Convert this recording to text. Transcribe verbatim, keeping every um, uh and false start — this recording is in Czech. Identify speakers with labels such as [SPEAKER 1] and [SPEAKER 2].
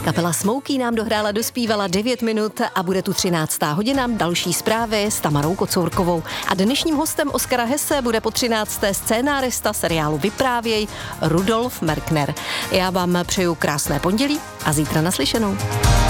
[SPEAKER 1] Kapela Smokey nám dohrála, dospívala devět minut a bude tu třináctá hodina, další zprávy s Tamarou Kocourkovou. A dnešním hostem Oskara Hesse bude po třinácté scénárista seriálu Vyprávěj Rudolf Merkner. Já vám přeju krásné pondělí a zítra naslyšenou.